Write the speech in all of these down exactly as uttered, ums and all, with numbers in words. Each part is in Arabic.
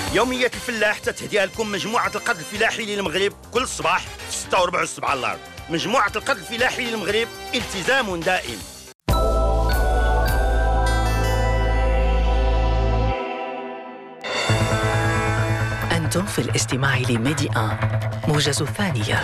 يومية الفلاح تتهديها لكم مجموعة القرض الفلاحي للمغرب كل صباح في ستة وربع الصبح على الأرض. مجموعة القرض الفلاحي للمغرب، التزام دائم. أنتم في الاستماع لميدي آن موجز الثانية.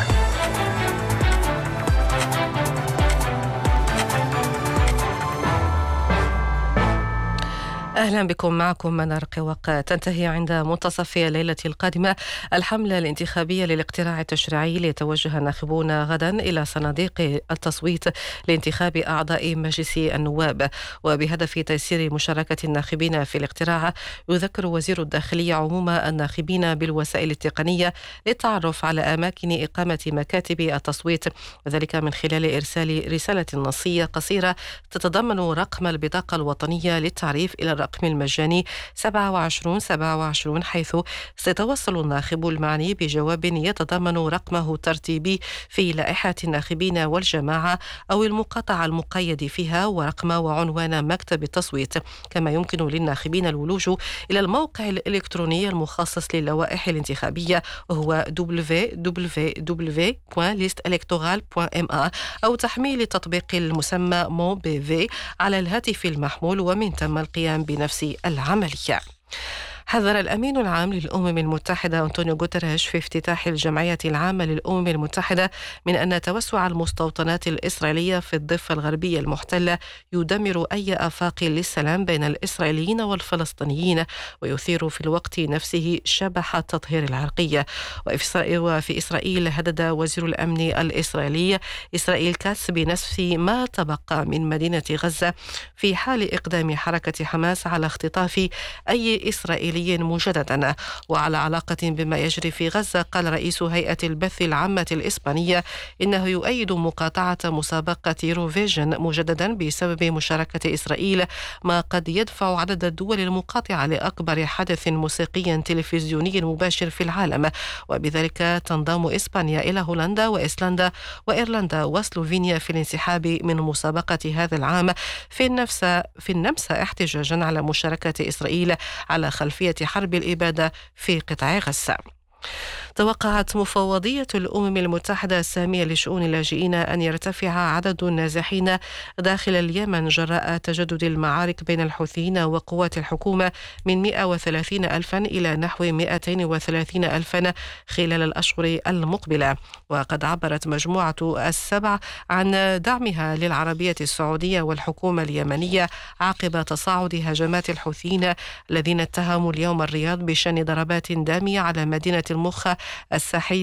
أهلا بكم، معكم منار قواق. تنتهي عند منتصف الليلة القادمة الحملة الانتخابية للاقتراع التشريعي ليتوجه الناخبون غدا إلى صناديق التصويت لانتخاب أعضاء مجلس النواب. وبهدف تيسير مشاركة الناخبين في الاقتراع، يذكر وزير الداخلية عموم الناخبين بالوسائل التقنية للتعرف على أماكن إقامة مكاتب التصويت، وذلك من خلال إرسال رسالة نصية قصيرة تتضمن رقم البطاقة الوطنية للتعريف إلى الرقم المجاني سبعة وعشرين سبعة وعشرين، حيث سيتوصل الناخب المعني بجواب يتضمن رقمه الترتيبي في لائحة الناخبين والجماعة أو المقاطعة المقيد فيها، ورقم وعنوان مكتب التصويت. كما يمكن للناخبين الولوج إلى الموقع الإلكتروني المخصص للوائح الانتخابية، وهو دبليو دبليو دبليو دوت ليست إلكتورال دوت إم إيه، أو تحميل التطبيق المسمى مون بي في على الهاتف المحمول، ومن ثم القيام بنفس العملية. حذر الأمين العام للأمم المتحدة أنطونيو غوتيريش في افتتاح الجمعية العامة للأمم المتحدة من أن توسع المستوطنات الإسرائيلية في الضفة الغربية المحتلة يدمر أي آفاق للسلام بين الإسرائيليين والفلسطينيين، ويثير في الوقت نفسه شبح التطهير العرقي. وفي إسرائيل هدد وزير الأمن الإسرائيلي إسرائيل كاتس بنسف ما تبقى من مدينة غزة في حال إقدام حركة حماس على اختطاف أي إسرائيلي مجددا. وعلى علاقة بما يجري في غزة، قال رئيس هيئة البث العامة الإسبانية إنه يؤيد مقاطعة مسابقة يوروفيجن مجددا بسبب مشاركة إسرائيل، ما قد يدفع عدد الدول المقاطعة لأكبر حدث موسيقي تلفزيوني مباشر في العالم، وبذلك تنضم إسبانيا إلى هولندا وإيسلندا وإيرلندا وسلوفينيا في الانسحاب من مسابقة هذا العام في النمسا في النمسا احتجاجا على مشاركة إسرائيل على خلفية حرب الإبادة في قطاع غزة. توقعت مفوضية الأمم المتحدة السامية لشؤون اللاجئين أن يرتفع عدد النازحين داخل اليمن جراء تجدد المعارك بين الحوثيين وقوات الحكومة من مئة وثلاثين ألفا إلى نحو مئتين وثلاثين ألفا خلال الأشهر المقبلة. وقد عبرت مجموعة السبع عن دعمها للعربية السعودية والحكومة اليمنية عقب تصاعد هجمات الحوثيين الذين اتهموا اليوم الرياض بشن ضربات دامية على مدينة المخ الساحلية